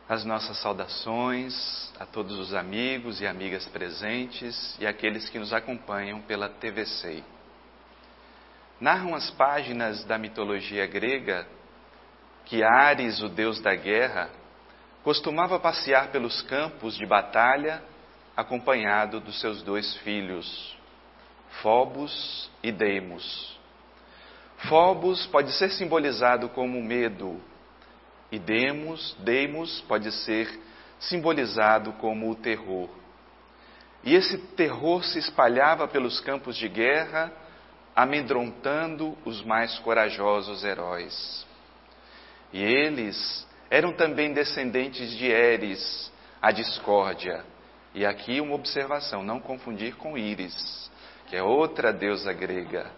As nossas saudações a todos os amigos e amigas presentes e aqueles que nos acompanham pela TVC. Narram as páginas da mitologia grega que Ares, o deus da guerra, costumava passear pelos campos de batalha acompanhado dos seus 2 filhos, Fóbos e Deimos. Fóbos pode ser simbolizado como medo e Deimos pode ser simbolizado como o terror. E esse terror se espalhava pelos campos de guerra, amedrontando os mais corajosos heróis. E eles eram também descendentes de Eris, a discórdia. E aqui uma observação, não confundir com Íris, que é outra deusa grega.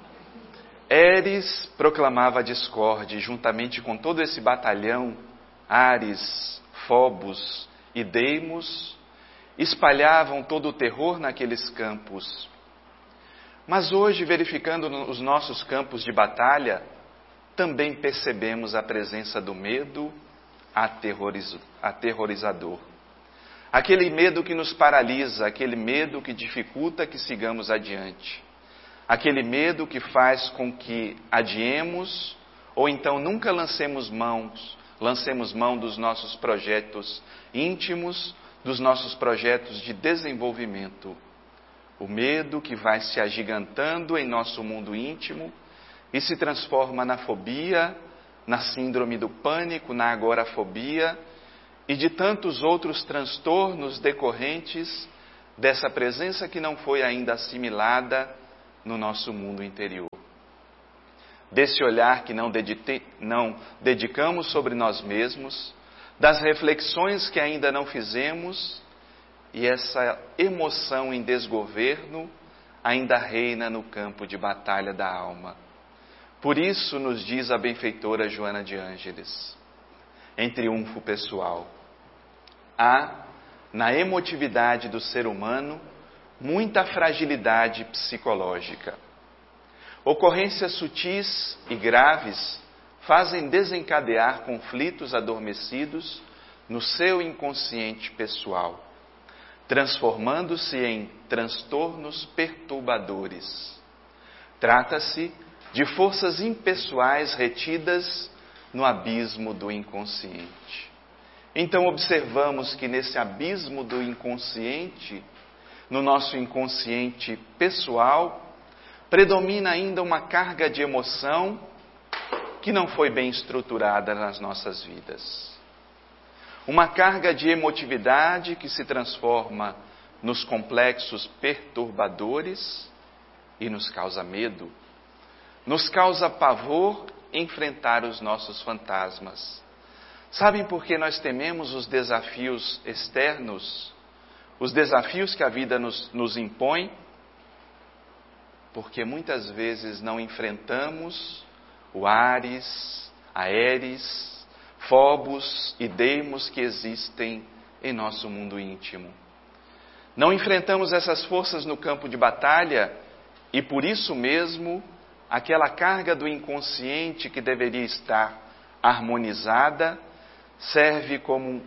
Eris proclamava a discórdia e juntamente com todo esse batalhão, Ares, Fóbos e Deimos, espalhavam todo o terror naqueles campos. Mas hoje, verificando os nossos campos de batalha, também percebemos a presença do medo aterrorizador. Aquele medo que nos paralisa, aquele medo que dificulta que sigamos adiante. Aquele medo que faz com que adiemos ou então nunca lancemos mão dos nossos projetos íntimos, dos nossos projetos de desenvolvimento. O medo que vai se agigantando em nosso mundo íntimo e se transforma na fobia, na síndrome do pânico, na agorafobia e de tantos outros transtornos decorrentes dessa presença que não foi ainda assimilada no nosso mundo interior. Desse olhar que não dedicamos sobre nós mesmos, das reflexões que ainda não fizemos, e essa emoção em desgoverno ainda reina no campo de batalha da alma. Por isso nos diz a benfeitora Joana de Ângeles, em Triunfo Pessoal: há na emotividade do ser humano muita fragilidade psicológica. Ocorrências sutis e graves fazem desencadear conflitos adormecidos no seu inconsciente pessoal, transformando-se em transtornos perturbadores. Trata-se de forças impessoais retidas no abismo do inconsciente. Então observamos que nesse abismo do inconsciente, no nosso inconsciente pessoal, predomina ainda uma carga de emoção que não foi bem estruturada nas nossas vidas. Uma carga de emotividade que se transforma nos complexos perturbadores e nos causa medo, nos causa pavor enfrentar os nossos fantasmas. Sabem por que nós tememos os desafios externos? Os desafios que a vida nos impõe? Porque muitas vezes não enfrentamos o Ares, a Eris, Fóbos e Deimos que existem em nosso mundo íntimo. Não enfrentamos essas forças no campo de batalha e por isso mesmo aquela carga do inconsciente que deveria estar harmonizada serve como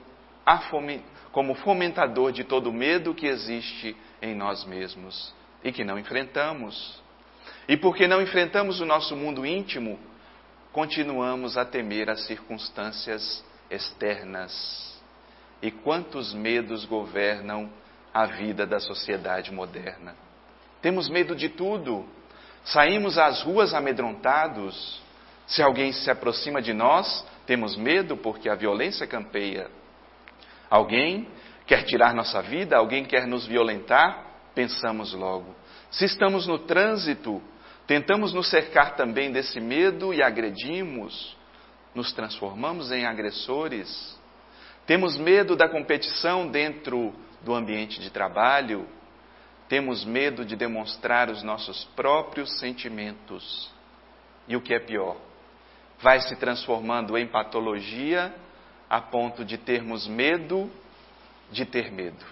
fomentador de todo o medo que existe em nós mesmos e que não enfrentamos. E porque não enfrentamos o nosso mundo íntimo, continuamos a temer as circunstâncias externas. E quantos medos governam a vida da sociedade moderna? Temos medo de tudo. Saímos às ruas amedrontados. Se alguém se aproxima de nós, temos medo porque a violência campeia. Alguém quer tirar nossa vida, alguém quer nos violentar, pensamos logo. Se estamos no trânsito, tentamos nos cercar também desse medo e agredimos, nos transformamos em agressores. Temos medo da competição dentro do ambiente de trabalho, temos medo de demonstrar os nossos próprios sentimentos. E o que é pior, vai se transformando em patologia a ponto de termos medo de ter medo.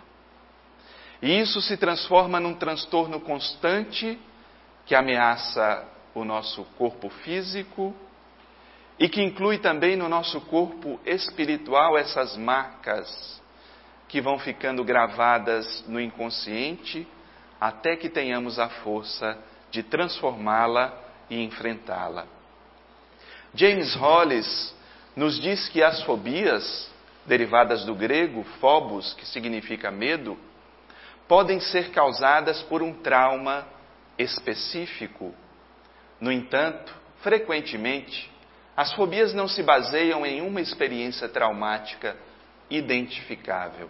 E isso se transforma num transtorno constante que ameaça o nosso corpo físico e que inclui também no nosso corpo espiritual essas marcas que vão ficando gravadas no inconsciente até que tenhamos a força de transformá-la e enfrentá-la. James Hollis nos diz que as fobias, derivadas do grego phobos, que significa medo, podem ser causadas por um trauma específico. No entanto, frequentemente, as fobias não se baseiam em uma experiência traumática identificável.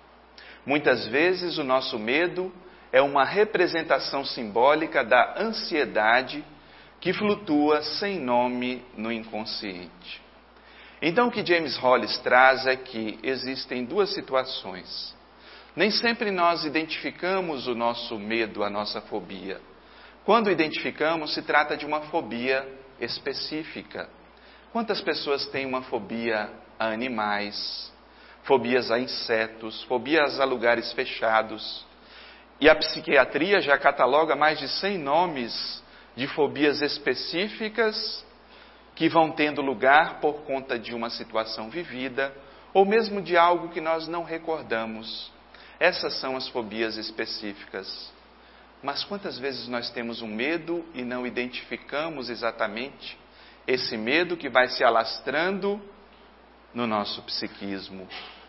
Muitas vezes o nosso medo é uma representação simbólica da ansiedade que flutua sem nome no inconsciente. Então o que James Hollis traz é que existem duas situações. Nem sempre nós identificamos o nosso medo, a nossa fobia. Quando identificamos, se trata de uma fobia específica. Quantas pessoas têm uma fobia a animais, fobias a insetos, fobias a lugares fechados? E a psiquiatria já cataloga mais de 100 nomes de fobias específicas que vão tendo lugar por conta de uma situação vivida ou mesmo de algo que nós não recordamos. Essas são as fobias específicas. Mas quantas vezes nós temos um medo e não identificamos exatamente esse medo que vai se alastrando no nosso psiquismo?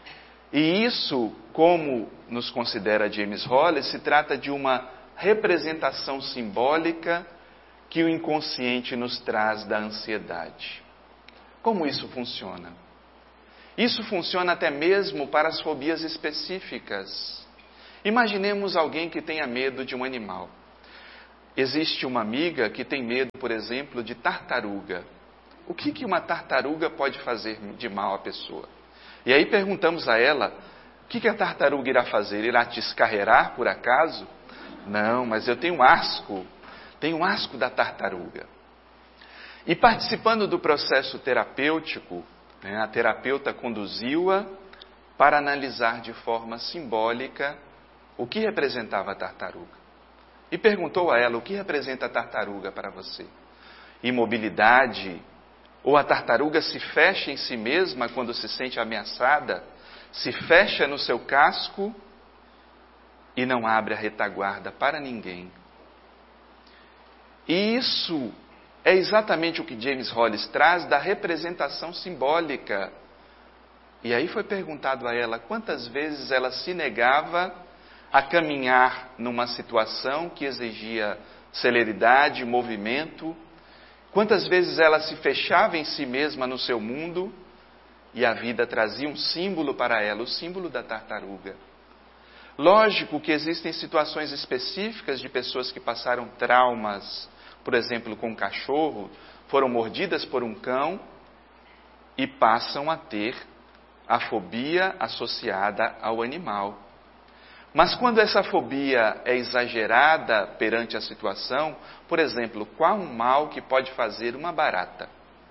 E isso, como nos considera James Hollis, se trata de uma representação simbólica que o inconsciente nos traz da ansiedade. Como isso funciona? Isso funciona até mesmo para as fobias específicas. Imaginemos alguém que tenha medo de um animal. Existe uma amiga que tem medo, por exemplo, de tartaruga. O que uma tartaruga pode fazer de mal à pessoa? E aí perguntamos a ela, o que a tartaruga irá fazer? Irá te escarrerar por acaso? Não, mas eu tenho asco da tartaruga. E participando do processo terapêutico, a terapeuta conduziu-a para analisar de forma simbólica o que representava a tartaruga. E perguntou a ela, o que representa a tartaruga para você? Imobilidade? Ou a tartaruga se fecha em si mesma quando se sente ameaçada? Se fecha no seu casco e não abre a retaguarda para ninguém? E isso é exatamente o que James Hollis traz da representação simbólica. E aí foi perguntado a ela quantas vezes ela se negava a caminhar numa situação que exigia celeridade, movimento, quantas vezes ela se fechava em si mesma no seu mundo e a vida trazia um símbolo para ela, o símbolo da tartaruga. Lógico que existem situações específicas de pessoas que passaram traumas, por exemplo, com um cachorro, foram mordidas por um cão e passam a ter a fobia associada ao animal. Mas quando essa fobia é exagerada perante a situação, por exemplo, qual um mal que pode fazer uma barata?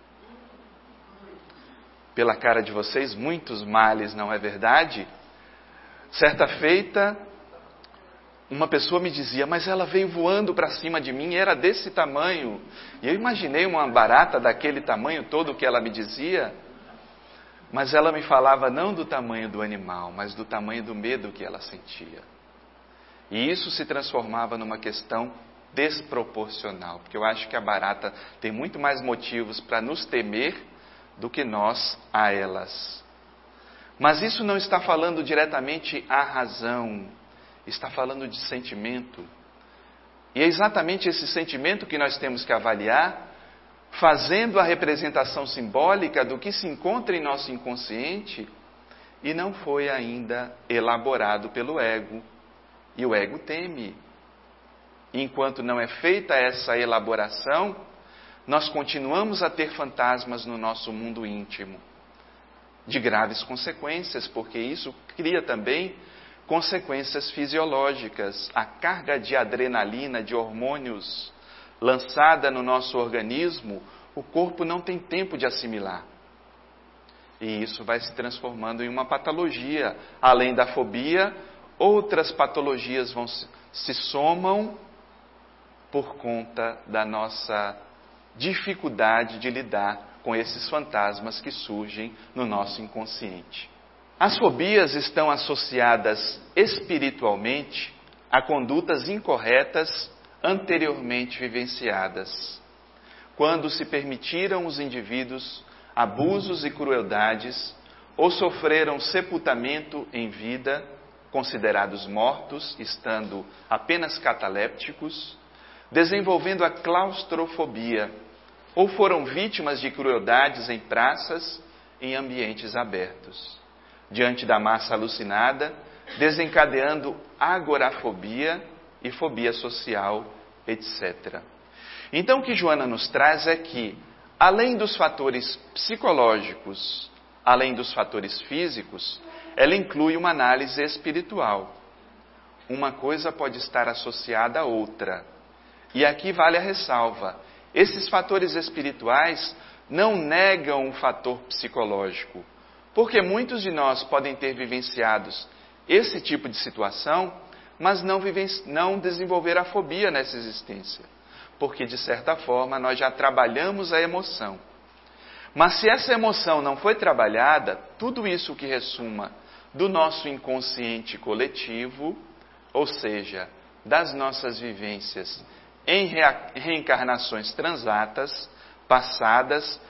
Pela cara de vocês, muitos males, não é verdade? Certa feita, uma pessoa me dizia, mas ela veio voando para cima de mim, era desse tamanho. E eu imaginei uma barata daquele tamanho todo que ela me dizia, mas ela me falava não do tamanho do animal, mas do tamanho do medo que ela sentia. E isso se transformava numa questão desproporcional, porque eu acho que a barata tem muito mais motivos para nos temer do que nós a elas. Mas isso não está falando diretamente à razão, está falando de sentimento. E é exatamente esse sentimento que nós temos que avaliar, fazendo a representação simbólica do que se encontra em nosso inconsciente e não foi ainda elaborado pelo ego. E o ego teme. Enquanto não é feita essa elaboração, nós continuamos a ter fantasmas no nosso mundo íntimo, de graves consequências, porque isso cria também consequências fisiológicas. A carga de adrenalina, de hormônios lançada no nosso organismo, o corpo não tem tempo de assimilar. E isso vai se transformando em uma patologia. Além da fobia, outras patologias se somam por conta da nossa dificuldade de lidar com esses fantasmas que surgem no nosso inconsciente. As fobias estão associadas espiritualmente a condutas incorretas anteriormente vivenciadas, quando se permitiram os indivíduos abusos e crueldades ou sofreram sepultamento em vida, considerados mortos, estando apenas catalépticos, desenvolvendo a claustrofobia, ou foram vítimas de crueldades em praças, em ambientes abertos, diante da massa alucinada, desencadeando agorafobia e fobia social, etc. Então o que Joana nos traz é que, além dos fatores psicológicos, além dos fatores físicos, ela inclui uma análise espiritual. Uma coisa pode estar associada à outra. E aqui vale a ressalva. Esses fatores espirituais não negam o fator psicológico, porque muitos de nós podem ter vivenciados esse tipo de situação, mas não desenvolver a fobia nessa existência, porque de certa forma nós já trabalhamos a emoção. Mas se essa emoção não foi trabalhada, tudo isso que ressuma do nosso inconsciente coletivo, ou seja, das nossas vivências em reencarnações transatas, passadas,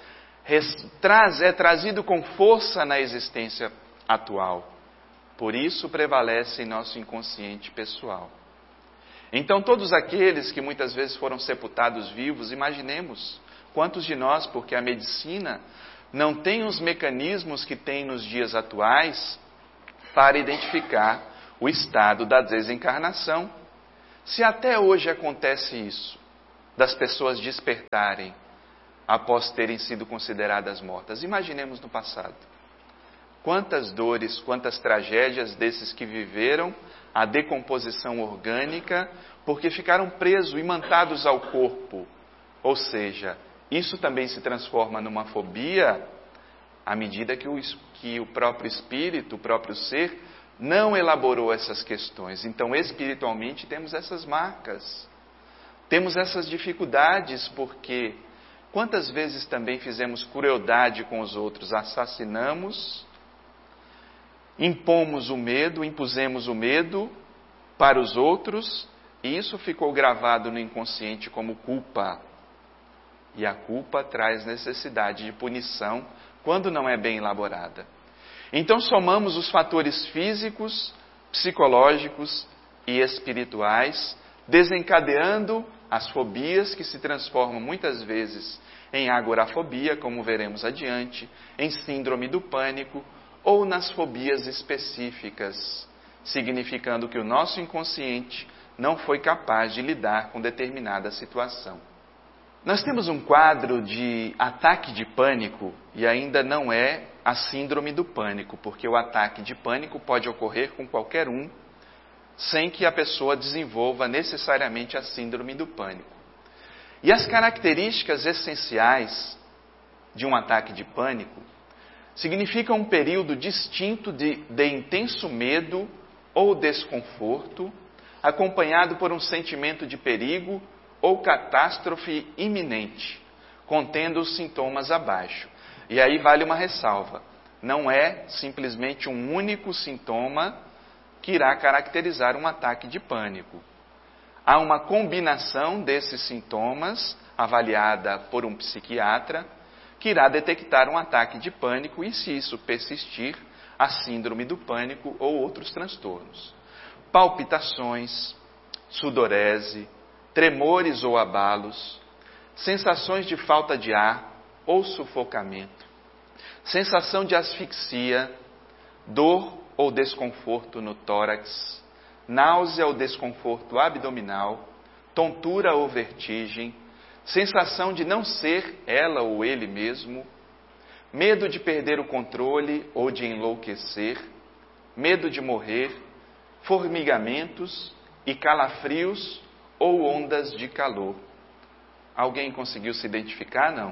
é trazido com força na existência atual. Por isso prevalece em nosso inconsciente pessoal. Então todos aqueles que muitas vezes foram sepultados vivos, imaginemos quantos de nós, porque a medicina não tem os mecanismos que tem nos dias atuais para identificar o estado da desencarnação. Se até hoje acontece isso, das pessoas despertarem após terem sido consideradas mortas, imaginemos no passado. Quantas dores, quantas tragédias desses que viveram a decomposição orgânica porque ficaram presos, imantados ao corpo. Ou seja, isso também se transforma numa fobia à medida que o próprio espírito, o próprio ser, não elaborou essas questões. Então, espiritualmente, temos essas marcas. Temos essas dificuldades porque quantas vezes também fizemos crueldade com os outros, assassinamos, impusemos o medo para os outros, e isso ficou gravado no inconsciente como culpa. E a culpa traz necessidade de punição quando não é bem elaborada. Então somamos os fatores físicos, psicológicos e espirituais, desencadeando as fobias que se transformam muitas vezes em agorafobia, como veremos adiante, em síndrome do pânico ou nas fobias específicas, significando que o nosso inconsciente não foi capaz de lidar com determinada situação. Nós temos um quadro de ataque de pânico e ainda não é a síndrome do pânico, porque o ataque de pânico pode ocorrer com qualquer um, sem que a pessoa desenvolva necessariamente a síndrome do pânico. E as características essenciais de um ataque de pânico significam um período distinto de intenso medo ou desconforto, acompanhado por um sentimento de perigo ou catástrofe iminente, contendo os sintomas abaixo. E aí vale uma ressalva. Não é simplesmente um único sintoma que irá caracterizar um ataque de pânico. Há uma combinação desses sintomas, avaliada por um psiquiatra, que irá detectar um ataque de pânico e, se isso persistir, a síndrome do pânico ou outros transtornos. Palpitações, sudorese, tremores ou abalos, sensações de falta de ar ou sufocamento, sensação de asfixia, dor ou desconforto no tórax, náusea ou desconforto abdominal, tontura ou vertigem, sensação de não ser ela ou ele mesmo, medo de perder o controle ou de enlouquecer, medo de morrer, formigamentos e calafrios ou ondas de calor. Alguém conseguiu se identificar? Não.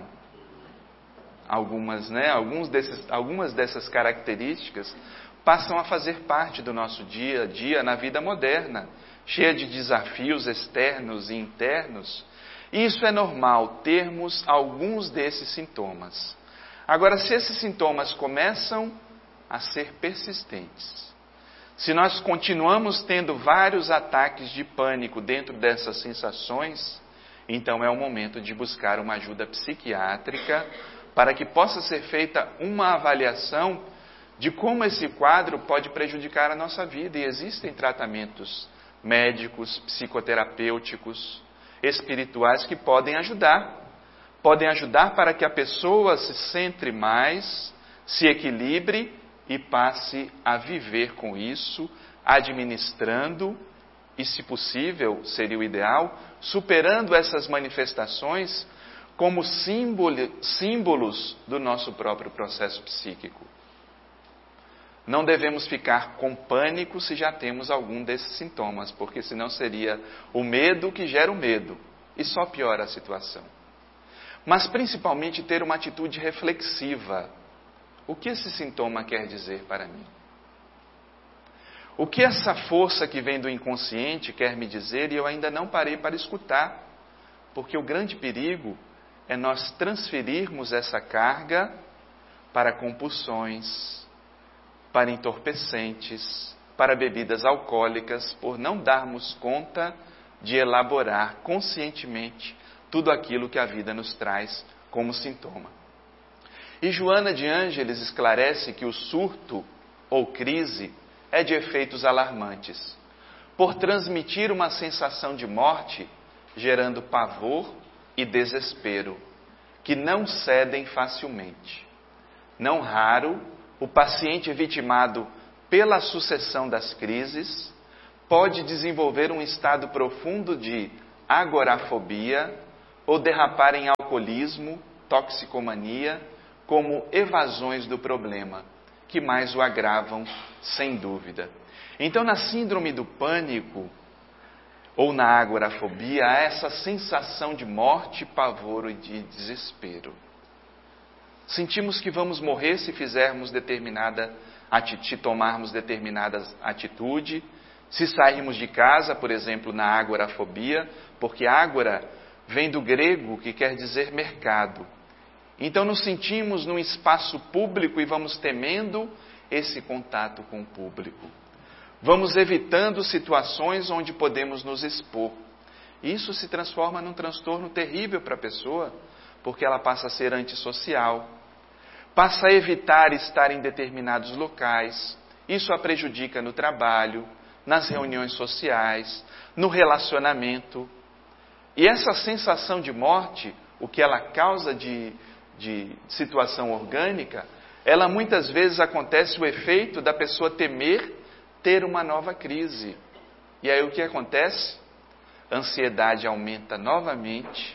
Algumas dessas características passam a fazer parte do nosso dia a dia na vida moderna, cheia de desafios externos e internos, E isso é normal, termos alguns desses sintomas. Agora, se esses sintomas começam a ser persistentes, se nós continuamos tendo vários ataques de pânico dentro dessas sensações, então é o momento de buscar uma ajuda psiquiátrica para que possa ser feita uma avaliação de como esse quadro pode prejudicar a nossa vida. E existem tratamentos médicos, psicoterapêuticos, espirituais que podem ajudar. Podem ajudar para que a pessoa se centre mais, se equilibre e passe a viver com isso, administrando e, se possível, seria o ideal, superando essas manifestações como símbolos do nosso próprio processo psíquico. Não devemos ficar com pânico se já temos algum desses sintomas, porque senão seria o medo que gera o medo e só piora a situação. Mas principalmente ter uma atitude reflexiva. O que esse sintoma quer dizer para mim? O que essa força que vem do inconsciente quer me dizer e eu ainda não parei para escutar? Porque o grande perigo é nós transferirmos essa carga para compulsões, para entorpecentes, para bebidas alcoólicas, por não darmos conta de elaborar conscientemente tudo aquilo que a vida nos traz como sintoma. E Joana de Ângeles esclarece que o surto ou crise é de efeitos alarmantes, por transmitir uma sensação de morte, gerando pavor e desespero, que não cedem facilmente. Não raro, o paciente vitimado pela sucessão das crises pode desenvolver um estado profundo de agorafobia ou derrapar em alcoolismo, toxicomania, como evasões do problema, que mais o agravam, sem dúvida. Então, na síndrome do pânico ou na agorafobia, há essa sensação de morte, pavor e de desespero. Sentimos que vamos morrer se fizermos se tomarmos determinada atitude, se sairmos de casa, por exemplo, na agorafobia, porque ágora vem do grego, que quer dizer mercado. Então nos sentimos num espaço público e vamos temendo esse contato com o público. Vamos evitando situações onde podemos nos expor. Isso se transforma num transtorno terrível para a pessoa, porque ela passa a ser antissocial, passa a evitar estar em determinados locais. Isso a prejudica no trabalho, nas reuniões sociais, no relacionamento. E essa sensação de morte, o que ela causa de situação orgânica, ela muitas vezes acontece o efeito da pessoa temer ter uma nova crise. E aí o que acontece? A ansiedade aumenta novamente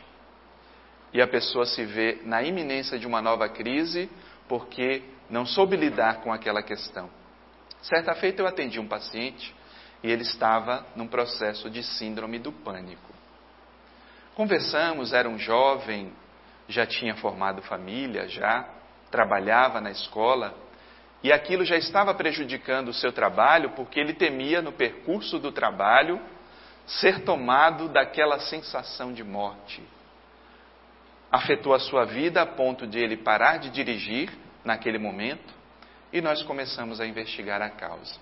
e a pessoa se vê na iminência de uma nova crise porque não soube lidar com aquela questão. Certa feita eu atendi um paciente e ele estava num processo de síndrome do pânico. Conversamos, era um jovem, já tinha formado família, já trabalhava na escola, e aquilo já estava prejudicando o seu trabalho, porque ele temia no percurso do trabalho ser tomado daquela sensação de morte. Afetou a sua vida a ponto de ele parar de dirigir naquele momento, e nós começamos a investigar a causa.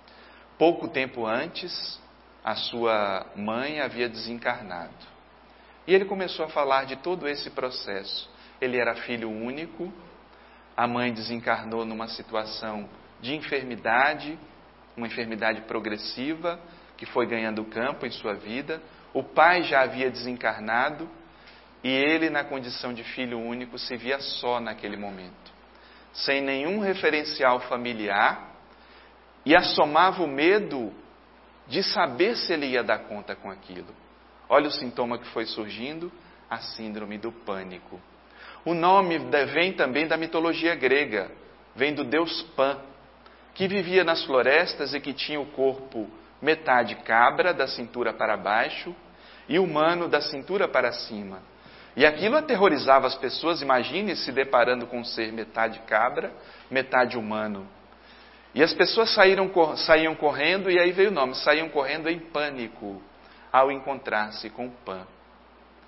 Pouco tempo antes, a sua mãe havia desencarnado. E ele começou a falar de todo esse processo. Ele era filho único, a mãe desencarnou numa situação de enfermidade, uma enfermidade progressiva, que foi ganhando campo em sua vida. O pai já havia desencarnado, e ele, na condição de filho único, se via só naquele momento, sem nenhum referencial familiar, e assomava o medo de saber se ele ia dar conta com aquilo. Olha o sintoma que foi surgindo, a síndrome do pânico. O nome vem também da mitologia grega, vem do deus Pan, que vivia nas florestas e que tinha o corpo metade cabra, da cintura para baixo, e humano, da cintura para cima. E aquilo aterrorizava as pessoas. Imagine se deparando com um ser metade cabra, metade humano. E as pessoas saíam correndo, e aí veio o nome, saíam correndo em pânico, ao encontrar-se com Pan.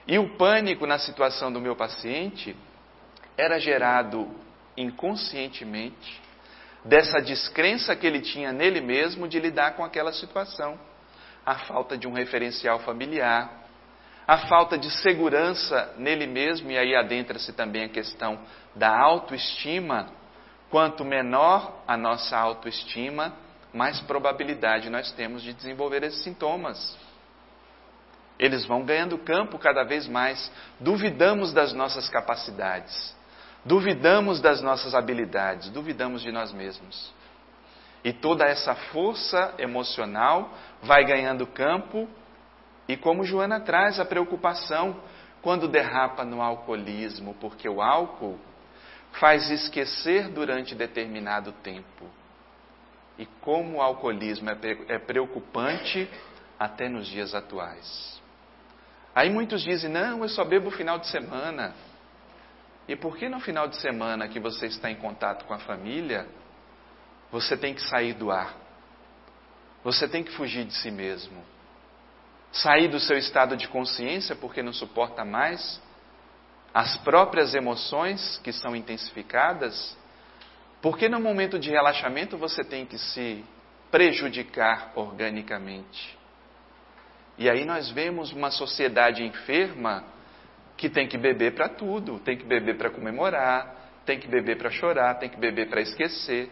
E o pânico na situação do meu paciente era gerado inconscientemente dessa descrença que ele tinha nele mesmo de lidar com aquela situação. A falta de um referencial familiar, a falta de segurança nele mesmo, e aí adentra-se também a questão da autoestima. Quanto menor a nossa autoestima, mais probabilidade nós temos de desenvolver esses sintomas. Eles vão ganhando campo cada vez mais. Duvidamos das nossas capacidades, duvidamos das nossas habilidades, duvidamos de nós mesmos. E toda essa força emocional vai ganhando campo, e como Joana traz a preocupação quando derrapa no alcoolismo, porque o álcool faz esquecer durante determinado tempo. E como o alcoolismo é preocupante até nos dias atuais. Aí muitos dizem, não, eu só bebo final de semana. E por que no final de semana que você está em contato com a família, você tem que sair do ar? Você tem que fugir de si mesmo. Sair do seu estado de consciência porque não suporta mais as próprias emoções que são intensificadas. Porque no momento de relaxamento você tem que se prejudicar organicamente. E aí nós vemos uma sociedade enferma que tem que beber para tudo, tem que beber para comemorar, tem que beber para chorar, tem que beber para esquecer.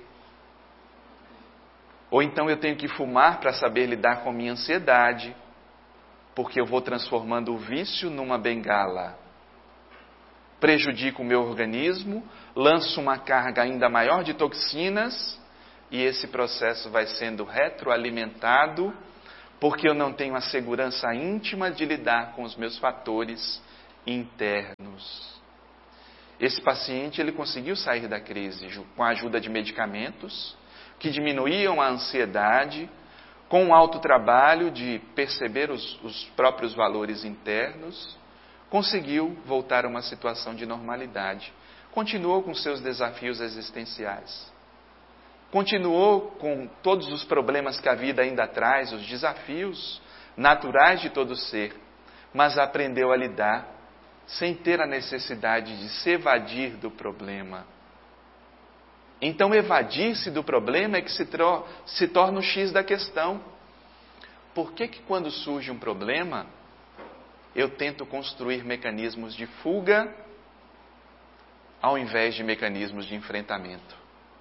Ou então eu tenho que fumar para saber lidar com a minha ansiedade, porque eu vou transformando o vício numa bengala. Prejudico o meu organismo, lanço uma carga ainda maior de toxinas, e esse processo vai sendo retroalimentado, porque eu não tenho a segurança íntima de lidar com os meus fatores internos. Esse paciente, ele conseguiu sair da crise com a ajuda de medicamentos que diminuíam a ansiedade, com o autotrabalho de perceber os próprios valores internos, conseguiu voltar a uma situação de normalidade. Continuou com seus desafios existenciais. Continuou com todos os problemas que a vida ainda traz, os desafios naturais de todo ser, mas aprendeu a lidar sem ter a necessidade de se evadir do problema. Então, evadir-se do problema é que se torna o X da questão. Por que quando surge um problema, eu tento construir mecanismos de fuga ao invés de mecanismos de enfrentamento?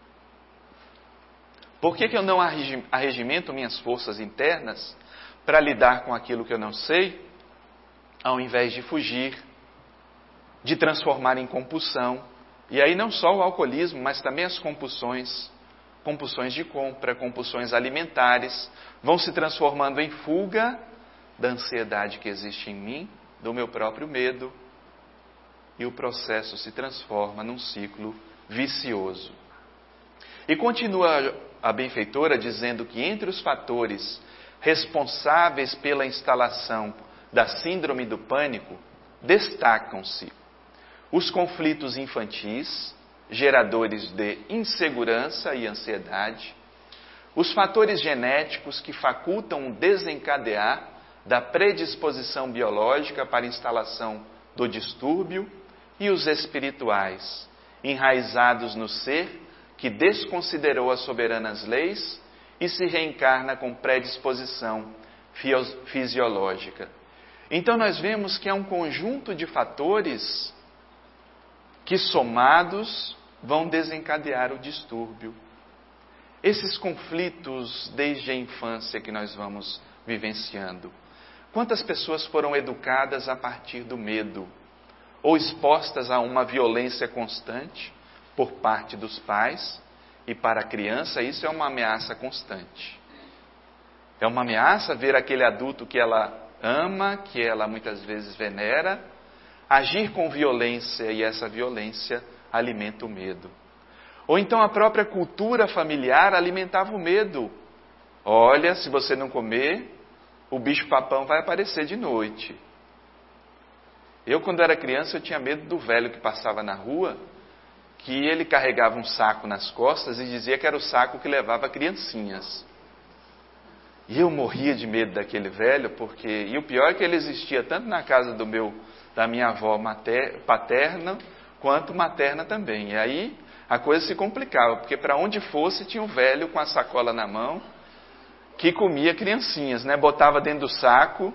Por que eu não arregimento minhas forças internas para lidar com aquilo que eu não sei, ao invés de fugir, de transformar em compulsão? E aí não só o alcoolismo, mas também as compulsões, compulsões de compra, compulsões alimentares, vão se transformando em fuga da ansiedade que existe em mim, do meu próprio medo, e o processo se transforma num ciclo vicioso. E continua a benfeitora dizendo que entre os fatores responsáveis pela instalação da síndrome do pânico, destacam-se os conflitos infantis, geradores de insegurança e ansiedade, os fatores genéticos que facultam o desencadear da predisposição biológica para a instalação do distúrbio, e os espirituais, enraizados no ser que desconsiderou as soberanas leis e se reencarna com predisposição fisiológica. Então nós vemos que é um conjunto de fatores que somados vão desencadear o distúrbio. Esses conflitos desde a infância que nós vamos vivenciando. Quantas pessoas foram educadas a partir do medo, ou expostas a uma violência constante por parte dos pais, e para a criança isso é uma ameaça constante. É uma ameaça ver aquele adulto que ela ama, que ela muitas vezes venera, agir com violência, e essa violência alimenta o medo. Ou então a própria cultura familiar alimentava o medo. Olha, se você não comer, o bicho-papão vai aparecer de noite. Eu, quando era criança, eu tinha medo do velho que passava na rua, que ele carregava um saco nas costas e dizia que era o saco que levava criancinhas. E eu morria de medo daquele velho, porque... E o pior é que ele existia tanto na casa do meu da minha avó paterna, quanto materna também. E aí a coisa se complicava, porque para onde fosse tinha um velho com a sacola na mão, que comia criancinhas, né? Botava dentro do saco,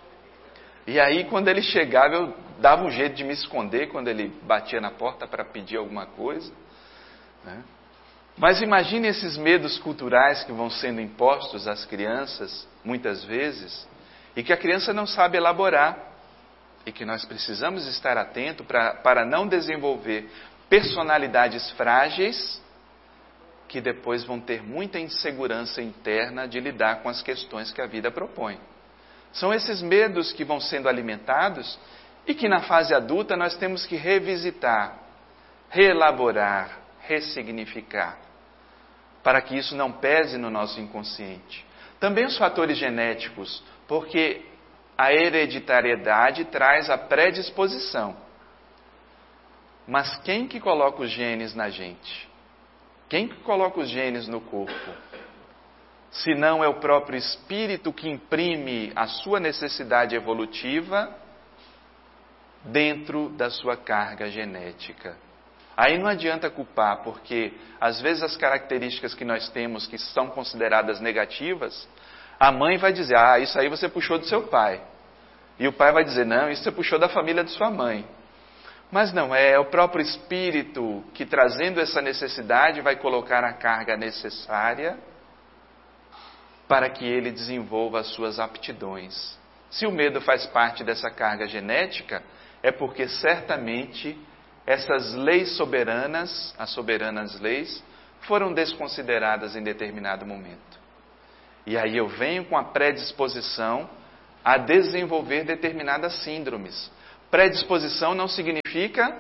e aí quando ele chegava eu dava um jeito de me esconder quando ele batia na porta para pedir alguma coisa, né? Mas imagine esses medos culturais que vão sendo impostos às crianças, muitas vezes, e que a criança não sabe elaborar, e que nós precisamos estar atentos para não desenvolver personalidades frágeis, que depois vão ter muita insegurança interna de lidar com as questões que a vida propõe. São esses medos que vão sendo alimentados e que na fase adulta nós temos que revisitar, reelaborar, ressignificar, para que isso não pese no nosso inconsciente. Também os fatores genéticos, porque a hereditariedade traz a predisposição. Mas quem que coloca os genes na gente? Quem que coloca os genes no corpo? Se não é o próprio espírito que imprime a sua necessidade evolutiva dentro da sua carga genética. Aí não adianta culpar, porque às vezes as características que nós temos que são consideradas negativas, a mãe vai dizer, isso aí você puxou do seu pai. E o pai vai dizer, não, isso você puxou da família de sua mãe. Mas não, é o próprio espírito que, trazendo essa necessidade, vai colocar a carga necessária para que ele desenvolva as suas aptidões. Se o medo faz parte dessa carga genética, é porque certamente essas leis soberanas, as soberanas leis, foram desconsideradas em determinado momento. E aí eu venho com a predisposição a desenvolver determinadas síndromes. Predisposição não significa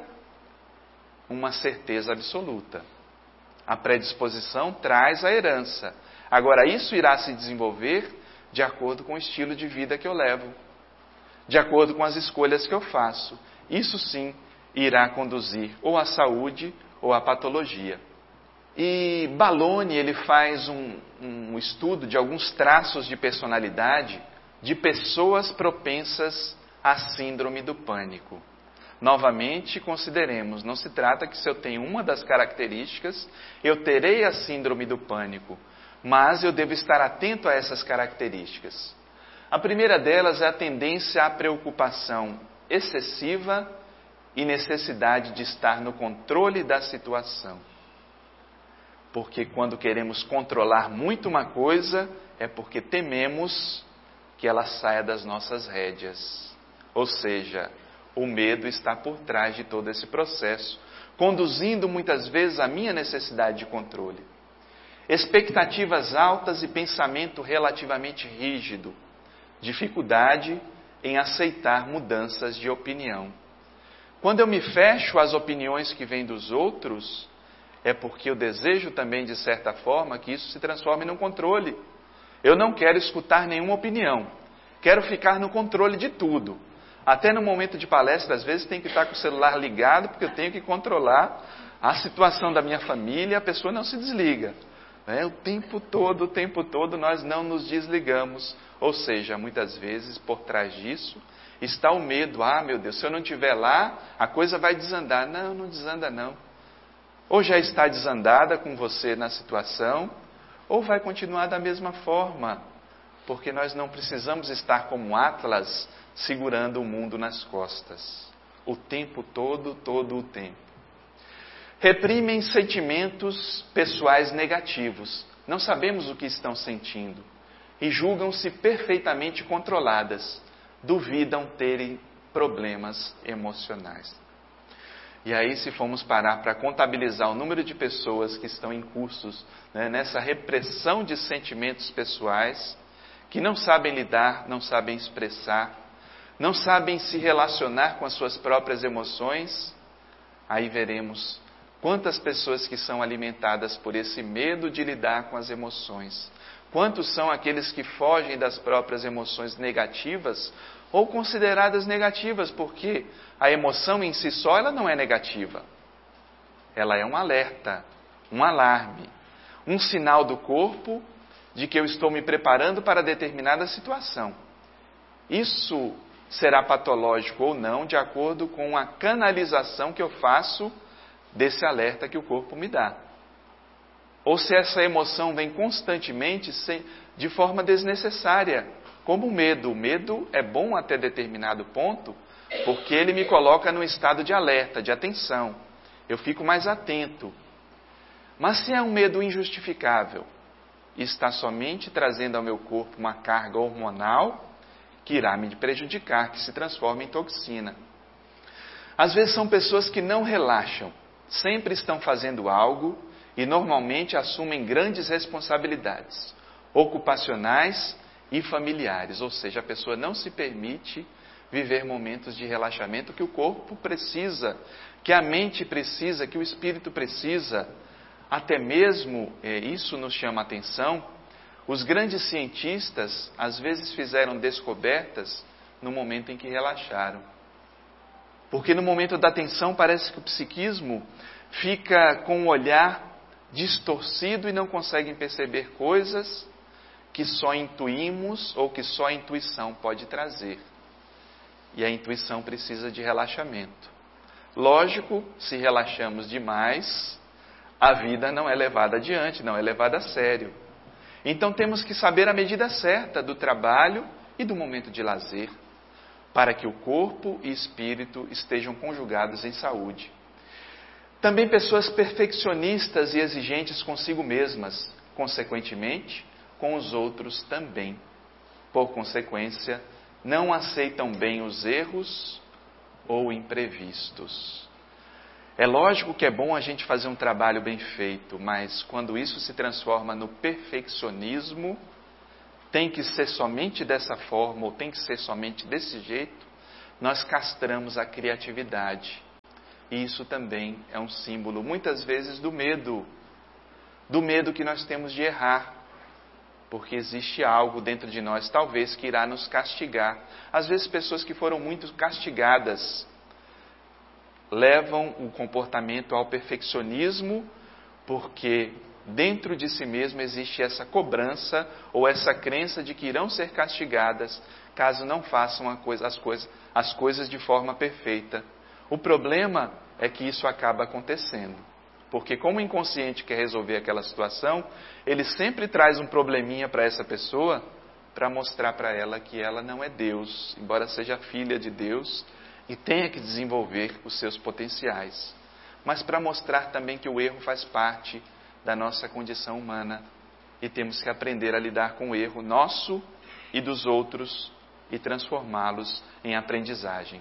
uma certeza absoluta. A predisposição traz a herança. Agora, isso irá se desenvolver de acordo com o estilo de vida que eu levo, de acordo com as escolhas que eu faço. Isso sim irá conduzir ou à saúde ou à patologia. E Balloni, ele faz um estudo de alguns traços de personalidade de pessoas propensas à síndrome do pânico. Novamente, consideremos, não se trata que se eu tenho uma das características, eu terei a síndrome do pânico, mas eu devo estar atento a essas características. A primeira delas é a tendência à preocupação excessiva e necessidade de estar no controle da situação. Porque quando queremos controlar muito uma coisa, é porque tememos que ela saia das nossas rédeas. Ou seja, o medo está por trás de todo esse processo, conduzindo muitas vezes a minha necessidade de controle. Expectativas altas e pensamento relativamente rígido, dificuldade em aceitar mudanças de opinião. Quando eu me fecho às opiniões que vêm dos outros, é porque eu desejo também, de certa forma, que isso se transforme num controle. Eu não quero escutar nenhuma opinião, quero ficar no controle de tudo. Até no momento de palestra, às vezes, tem que estar com o celular ligado, porque eu tenho que controlar a situação da minha família, a pessoa não se desliga. O tempo todo nós não nos desligamos. Ou seja, muitas vezes, por trás disso, está o medo. Meu Deus, se eu não estiver lá, a coisa vai desandar. Não, não desanda não. Ou já está desandada com você na situação, ou vai continuar da mesma forma. Porque nós não precisamos estar como Atlas, segurando o mundo nas costas. O tempo todo o tempo. Reprimem sentimentos pessoais negativos. Não sabemos o que estão sentindo. E julgam-se perfeitamente controladas. Duvidam terem problemas emocionais. E aí, se formos parar para contabilizar o número de pessoas que estão em cursos, nessa repressão de sentimentos pessoais, que não sabem lidar, não sabem expressar, não sabem se relacionar com as suas próprias emoções, aí veremos quantas pessoas que são alimentadas por esse medo de lidar com as emoções. Quantos são aqueles que fogem das próprias emoções negativas ou consideradas negativas, porque a emoção em si só ela não é negativa. Ela é um alerta, um alarme, um sinal do corpo de que eu estou me preparando para determinada situação. Isso será patológico ou não, de acordo com a canalização que eu faço desse alerta que o corpo me dá. Ou se essa emoção vem constantemente de forma desnecessária, como o medo. O medo é bom até determinado ponto, porque ele me coloca num estado de alerta, de atenção. Eu fico mais atento. Mas se é um medo injustificável e está somente trazendo ao meu corpo uma carga hormonal, que irá me prejudicar, que se transforma em toxina. Às vezes são pessoas que não relaxam, sempre estão fazendo algo e normalmente assumem grandes responsabilidades, ocupacionais e familiares, ou seja, a pessoa não se permite viver momentos de relaxamento que o corpo precisa, que a mente precisa, que o espírito precisa. Até mesmo, isso nos chama a atenção, os grandes cientistas às vezes fizeram descobertas no momento em que relaxaram. Porque no momento da tensão parece que o psiquismo fica com um olhar distorcido e não conseguem perceber coisas que só intuímos ou que só a intuição pode trazer. E a intuição precisa de relaxamento. Lógico, se relaxamos demais, a vida não é levada adiante, não é levada a sério. Então temos que saber a medida certa do trabalho e do momento de lazer, para que o corpo e espírito estejam conjugados em saúde. Também pessoas perfeccionistas e exigentes consigo mesmas, consequentemente, com os outros também. Por consequência, não aceitam bem os erros ou imprevistos. É lógico que é bom a gente fazer um trabalho bem feito, mas quando isso se transforma no perfeccionismo, tem que ser somente dessa forma, ou tem que ser somente desse jeito, nós castramos a criatividade. E isso também é um símbolo, muitas vezes, do medo que nós temos de errar, porque existe algo dentro de nós, talvez, que irá nos castigar. Às vezes, pessoas que foram muito castigadas levam o comportamento ao perfeccionismo, porque dentro de si mesmo existe essa cobrança ou essa crença de que irão ser castigadas caso não façam as coisas de forma perfeita. O problema é que isso acaba acontecendo, porque como o inconsciente quer resolver aquela situação, ele sempre traz um probleminha para essa pessoa para mostrar para ela que ela não é Deus, embora seja filha de Deus, e tenha que desenvolver os seus potenciais. Mas para mostrar também que o erro faz parte da nossa condição humana e temos que aprender a lidar com o erro nosso e dos outros e transformá-los em aprendizagem.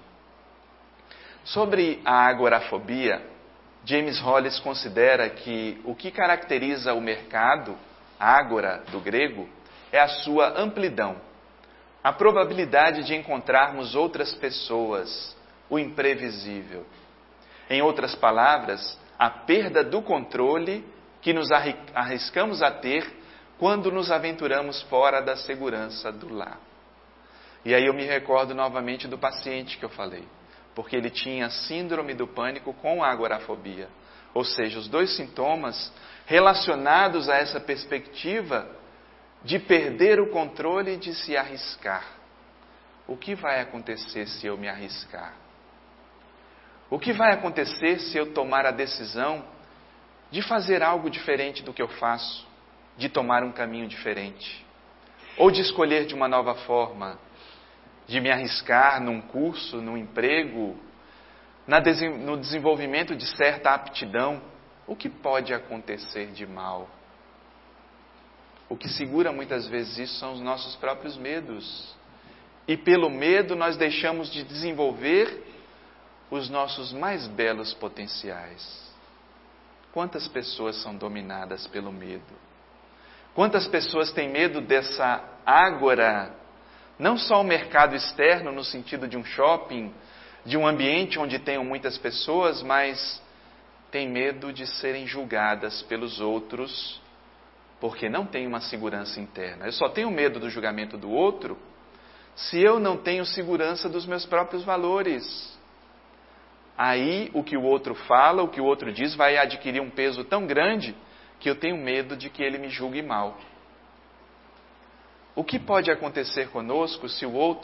Sobre a agorafobia, James Hollis considera que o que caracteriza o mercado, ágora do grego, é a sua amplidão. A probabilidade de encontrarmos outras pessoas, o imprevisível. Em outras palavras, a perda do controle que nos arriscamos a ter quando nos aventuramos fora da segurança do lar. E aí eu me recordo novamente do paciente que eu falei, porque ele tinha síndrome do pânico com a agorafobia. Ou seja, os dois sintomas relacionados a essa perspectiva de perder o controle e de se arriscar. O que vai acontecer se eu me arriscar? O que vai acontecer se eu tomar a decisão de fazer algo diferente do que eu faço, de tomar um caminho diferente, ou de escolher de uma nova forma, de me arriscar num curso, num emprego, no desenvolvimento de certa aptidão? O que pode acontecer de mal? O que segura muitas vezes isso são os nossos próprios medos. E pelo medo nós deixamos de desenvolver os nossos mais belos potenciais. Quantas pessoas são dominadas pelo medo? Quantas pessoas têm medo dessa ágora? Não só o mercado externo, no sentido de um shopping, de um ambiente onde tenham muitas pessoas, mas têm medo de serem julgadas pelos outros, porque não têm uma segurança interna. Eu só tenho medo do julgamento do outro se eu não tenho segurança dos meus próprios valores. Aí o que o outro fala, o que o outro diz, vai adquirir um peso tão grande que eu tenho medo de que ele me julgue mal. O que pode acontecer conosco se o outro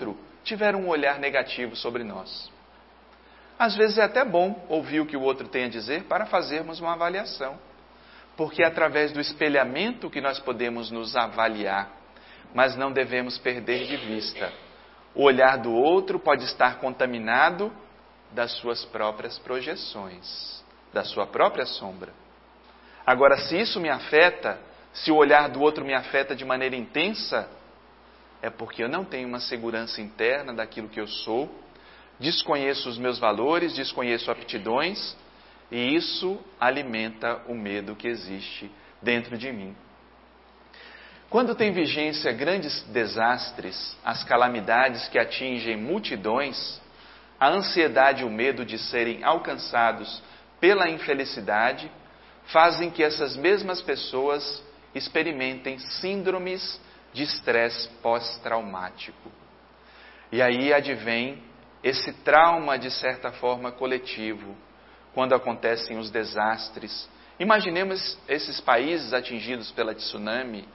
tiveram um olhar negativo sobre nós. Às vezes é até bom ouvir o que o outro tem a dizer para fazermos uma avaliação, porque é através do espelhamento que nós podemos nos avaliar, mas não devemos perder de vista. O olhar do outro pode estar contaminado das suas próprias projeções, da sua própria sombra. Agora, se isso me afeta, se o olhar do outro me afeta de maneira intensa, é porque eu não tenho uma segurança interna daquilo que eu sou, desconheço os meus valores, desconheço aptidões, e isso alimenta o medo que existe dentro de mim. Quando tem vigência grandes desastres, as calamidades que atingem multidões, a ansiedade e o medo de serem alcançados pela infelicidade fazem que essas mesmas pessoas experimentem síndromes de estresse pós-traumático. E aí advém esse trauma, de certa forma, coletivo, quando acontecem os desastres. Imaginemos esses países atingidos pela tsunami,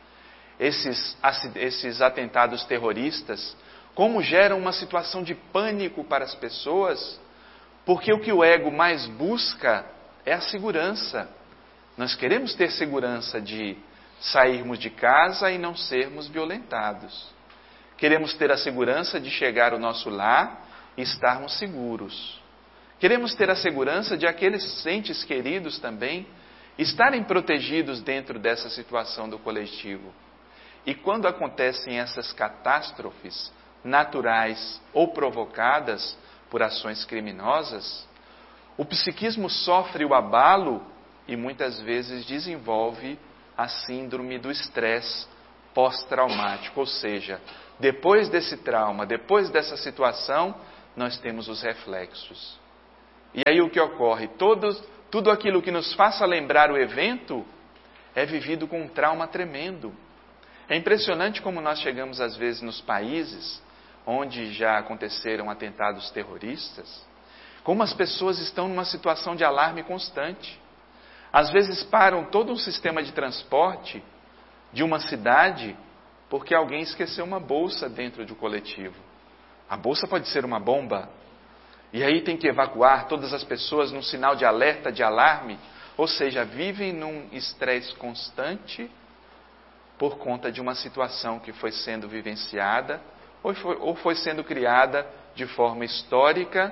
esses atentados terroristas, como geram uma situação de pânico para as pessoas, porque o que o ego mais busca é a segurança. Nós queremos ter segurança de sairmos de casa e não sermos violentados. Queremos ter a segurança de chegar ao nosso lar e estarmos seguros. Queremos ter a segurança de aqueles entes queridos também estarem protegidos dentro dessa situação do coletivo. E quando acontecem essas catástrofes naturais ou provocadas por ações criminosas, o psiquismo sofre o abalo e muitas vezes desenvolve a síndrome do estresse pós-traumático, ou seja, depois desse trauma, depois dessa situação, nós temos os reflexos. E aí o que ocorre? Tudo aquilo que nos faça lembrar o evento é vivido com um trauma tremendo. É impressionante como nós chegamos às vezes nos países onde já aconteceram atentados terroristas, como as pessoas estão numa situação de alarme constante. Às vezes param todo um sistema de transporte de uma cidade porque alguém esqueceu uma bolsa dentro do coletivo. A bolsa pode ser uma bomba. E aí tem que evacuar todas as pessoas num sinal de alerta, de alarme. Ou seja, vivem num estresse constante por conta de uma situação que foi sendo vivenciada ou foi sendo criada de forma histórica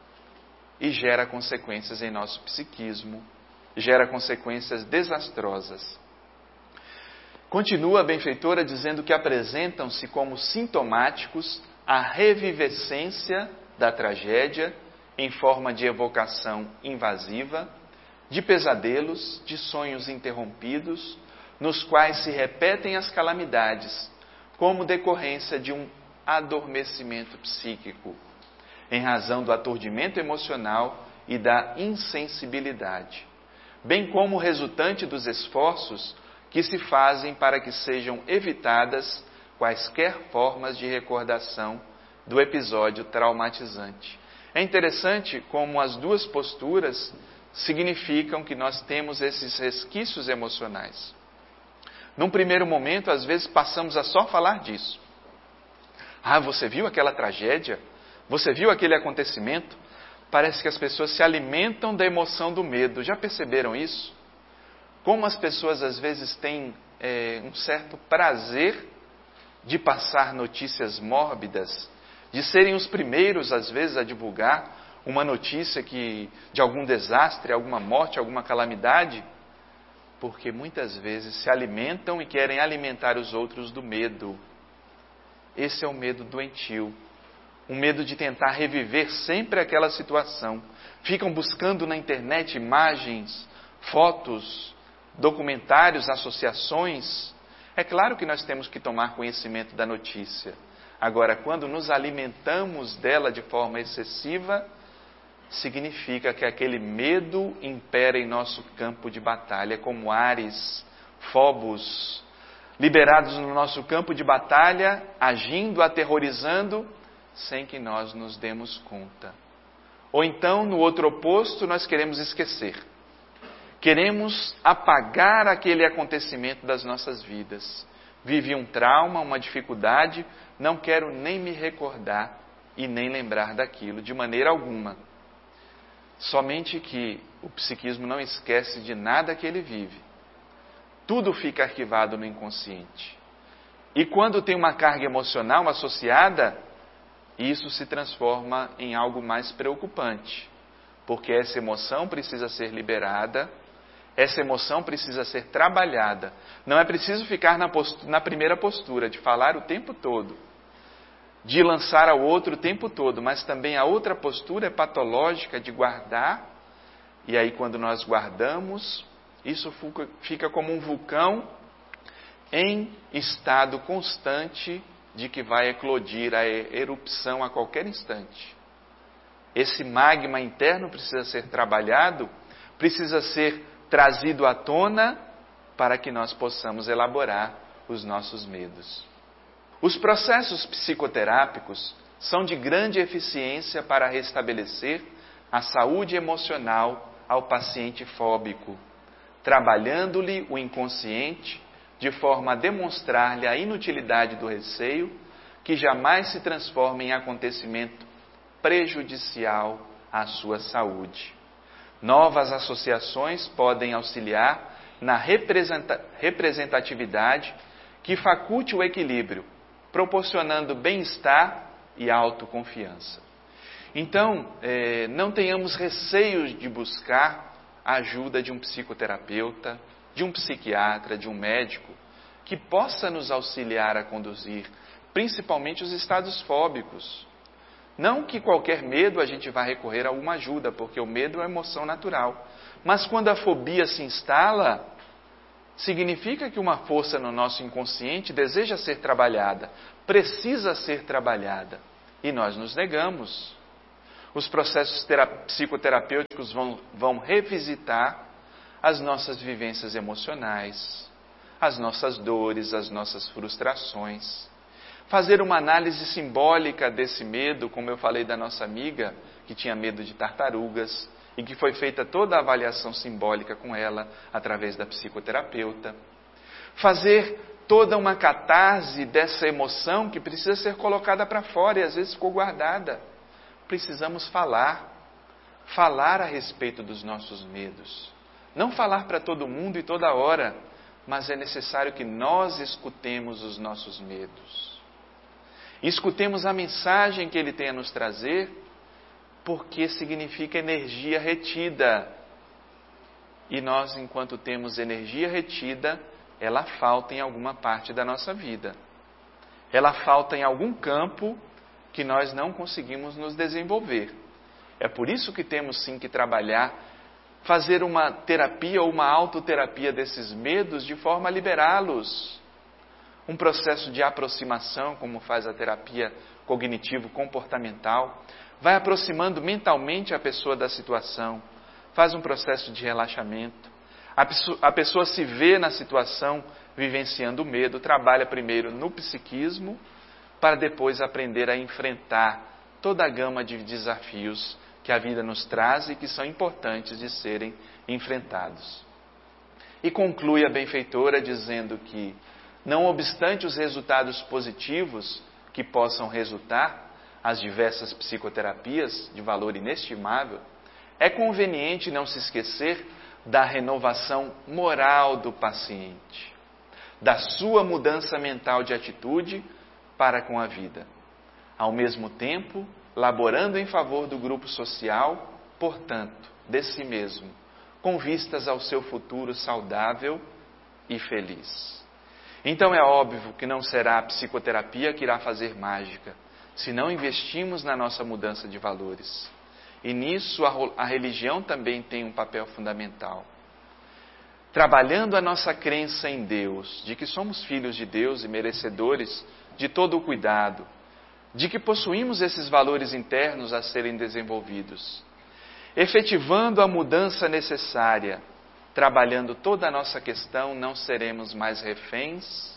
e gera consequências em nosso psiquismo, gera consequências desastrosas. Continua a benfeitora dizendo que apresentam-se como sintomáticos a revivescência da tragédia em forma de evocação invasiva, de pesadelos, de sonhos interrompidos, nos quais se repetem as calamidades, como decorrência de um adormecimento psíquico, em razão do aturdimento emocional e da insensibilidade, bem como resultante dos esforços que se fazem para que sejam evitadas quaisquer formas de recordação do episódio traumatizante. É interessante como as duas posturas significam que nós temos esses resquícios emocionais. Num primeiro momento, às vezes, passamos a só falar disso. Ah, você viu aquela tragédia? Você viu aquele acontecimento? Parece que as pessoas se alimentam da emoção do medo. Já perceberam isso? Como as pessoas, às vezes, têm um certo prazer de passar notícias mórbidas, de serem os primeiros, às vezes, a divulgar uma notícia de algum desastre, alguma morte, alguma calamidade, porque muitas vezes se alimentam e querem alimentar os outros do medo. Esse é o medo doentio, um medo de tentar reviver sempre aquela situação. Ficam buscando na internet imagens, fotos, documentários, associações. É claro que nós temos que tomar conhecimento da notícia. Agora, quando nos alimentamos dela de forma excessiva, significa que aquele medo impera em nosso campo de batalha, como Ares, Fobos, liberados no nosso campo de batalha, agindo, aterrorizando, sem que nós nos demos conta. Ou então, no outro oposto, nós queremos esquecer. Queremos apagar aquele acontecimento das nossas vidas. vivi um trauma, uma dificuldade, não quero nem me recordar e nem lembrar daquilo, de maneira alguma. Somente que o psiquismo não esquece de nada que ele vive. Tudo fica arquivado no inconsciente. E quando tem uma carga emocional associada, isso se transforma em algo mais preocupante. Porque essa emoção precisa ser liberada, essa emoção precisa ser trabalhada. Não é preciso ficar na primeira postura, de falar o tempo todo, de lançar ao outro o tempo todo, mas também a outra postura é patológica de guardar, e aí quando nós guardamos, isso fica como um vulcão em estado constante de que vai eclodir a erupção a qualquer instante. Esse magma interno precisa ser trabalhado, precisa ser trazido à tona para que nós possamos elaborar os nossos medos. Os processos psicoterápicos são de grande eficiência para restabelecer a saúde emocional ao paciente fóbico, trabalhando-lhe o inconsciente de forma a demonstrar-lhe a inutilidade do receio, que jamais se transforma em acontecimento prejudicial à sua saúde. Novas associações podem auxiliar na representatividade que faculte o equilíbrio, proporcionando bem-estar e autoconfiança. Então, não tenhamos receios de buscar a ajuda de um psicoterapeuta, de um psiquiatra, de um médico, que possa nos auxiliar a conduzir, principalmente os estados fóbicos. Não que qualquer medo a gente vá recorrer a uma ajuda, porque o medo é uma emoção natural. Mas quando a fobia se instala, significa que uma força no nosso inconsciente deseja ser trabalhada, precisa ser trabalhada, e nós nos negamos. Os processos psicoterapêuticos vão revisitar as nossas vivências emocionais, as nossas dores, as nossas frustrações. Fazer uma análise simbólica desse medo, como eu falei da nossa amiga, que tinha medo de tartarugas, e que foi feita toda a avaliação simbólica com ela, através da psicoterapeuta. Fazer toda uma catarse dessa emoção que precisa ser colocada para fora e às vezes ficou guardada. Precisamos falar a respeito dos nossos medos. Não falar para todo mundo e toda hora, mas é necessário que nós escutemos os nossos medos. Escutemos a mensagem que ele tem a nos trazer, porque significa energia retida. E nós, enquanto temos energia retida, ela falta em alguma parte da nossa vida. Ela falta em algum campo que nós não conseguimos nos desenvolver. É por isso que temos sim que trabalhar, fazer uma terapia ou uma autoterapia desses medos de forma a liberá-los. Um processo de aproximação, como faz a terapia cognitivo-comportamental, vai aproximando mentalmente a pessoa da situação, faz um processo de relaxamento. A pessoa se vê na situação vivenciando o medo, trabalha primeiro no psiquismo, para depois aprender a enfrentar toda a gama de desafios que a vida nos traz e que são importantes de serem enfrentados. E conclui a benfeitora dizendo que, não obstante os resultados positivos que possam resultar, as diversas psicoterapias de valor inestimável, é conveniente não se esquecer da renovação moral do paciente, da sua mudança mental de atitude para com a vida. Ao mesmo tempo, laborando em favor do grupo social, portanto, de si mesmo, com vistas ao seu futuro saudável e feliz. Então é óbvio que não será a psicoterapia que irá fazer mágica, se não investimos na nossa mudança de valores. E nisso a religião também tem um papel fundamental. Trabalhando a nossa crença em Deus, de que somos filhos de Deus e merecedores de todo o cuidado, de que possuímos esses valores internos a serem desenvolvidos. Efetivando a mudança necessária, trabalhando toda a nossa questão, não seremos mais reféns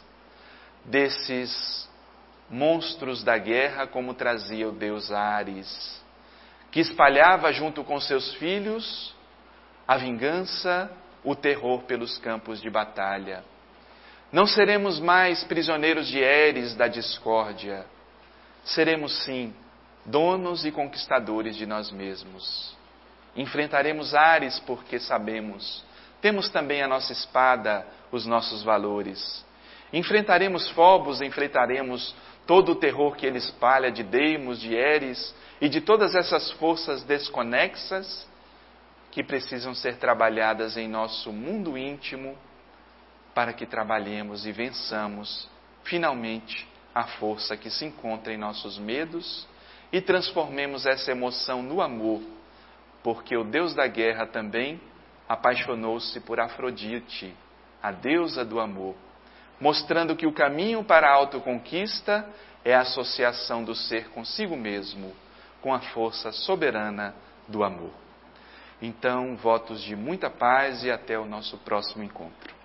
desses monstros da guerra, como trazia o deus Ares, que espalhava junto com seus filhos a vingança, o terror pelos campos de batalha. Não seremos mais prisioneiros de Eres da discórdia. Seremos sim donos e conquistadores de nós mesmos. Enfrentaremos Ares porque sabemos. Temos também a nossa espada, os nossos valores. Enfrentaremos Fobos, enfrentaremos todo o terror que ele espalha de Deimos, de Eres e de todas essas forças desconexas que precisam ser trabalhadas em nosso mundo íntimo para que trabalhemos e vençamos finalmente a força que se encontra em nossos medos e transformemos essa emoção no amor, porque o Deus da guerra também apaixonou-se por Afrodite, a deusa do amor, mostrando que o caminho para a autoconquista é a associação do ser consigo mesmo, com a força soberana do amor. Então, votos de muita paz e até o nosso próximo encontro.